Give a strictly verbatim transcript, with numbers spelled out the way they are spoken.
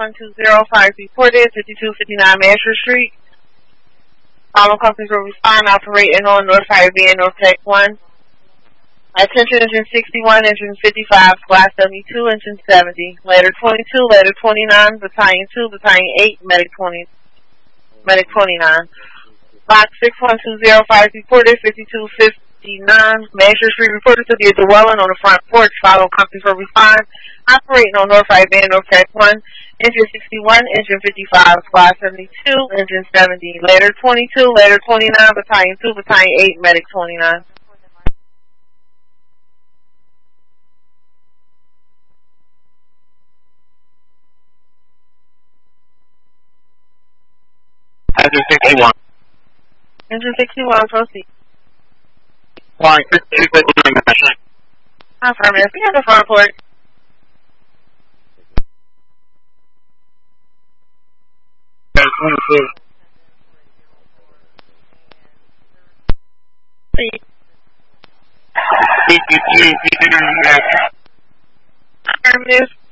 one two zero five reported, fifty-two fifty-nine Master Street. All companies will respond operating on North Highway and North Tech one. Attention engine sixty-one, engine fifty-five, class seventy-two, engine seventy. Ladder twenty-two, ladder twenty-nine, battalion two, battalion eight, medic twenty, medic twenty-nine. Box six one two zero five reported, fifty-two fifty-nine Master Street reported to be a dwelling on the front porch. Follow company for response. Operating on North Highway and North Tech one. Engine sixty-one, engine fifty-five, class seventy-two, engine seventy. Ladder twenty-two, ladder twenty-nine, battalion two, battalion eight, medic twenty-nine. Engine sixty-one. Engine sixty-one, proceed. Flying fifty-two fifty-nine. Affirmative. We have the front porch. twenty-two. Please. fifty-two fifty-nine. Affirmative.